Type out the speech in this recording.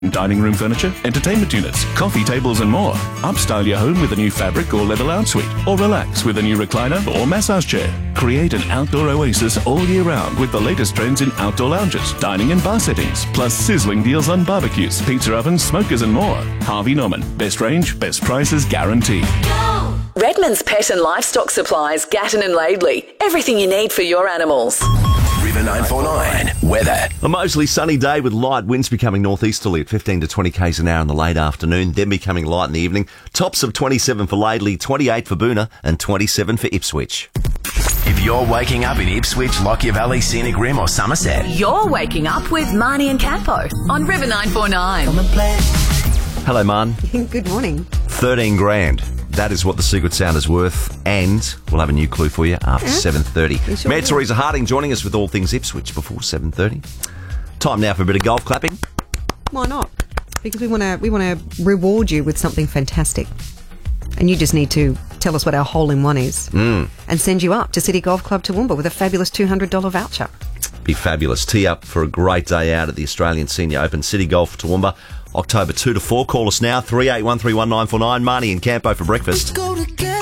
Dining room furniture, entertainment units, coffee tables and more. Upstyle your home with a new fabric or leather lounge suite, or relax with a new recliner or massage chair. Create an outdoor oasis all year round with the latest trends in outdoor lounges, dining and bar settings, plus sizzling deals on barbecues, pizza ovens, smokers and more. Harvey Norman. Best range, best prices guaranteed. Redmond's Pet and Livestock Supplies, Gatton and Laidley. Everything you need for your animals. River 949 weather. A mostly sunny day with light winds becoming northeasterly at 15 to 20 k's an hour in the late afternoon, then becoming light in the evening. Tops of 27 for Laidley, 28 for Boonah and 27 for Ipswich. If you're waking up in Ipswich, Lockyer Valley, Scenic Rim or Somerset, You're waking up with Marnie and Campo on River 949. Hello, Man. Good morning. 13 grand. That is what the Secret Sound is worth, and we'll have a new clue for you after 7:30. Sure Matt will. Teresa Harding joining us with all things Ipswich before 7:30. Time now for a bit of golf clapping. Why not? Because we want to reward you with something fantastic, and you just need to tell us what our hole-in-one is, and send you up to City Golf Club Toowoomba with a fabulous $200 voucher. Be fabulous. Tee up for a great day out at the Australian Senior Open. City Golf Toowoomba, October 2 to 4. Call us now, 38131949. Marnie and Campo for breakfast.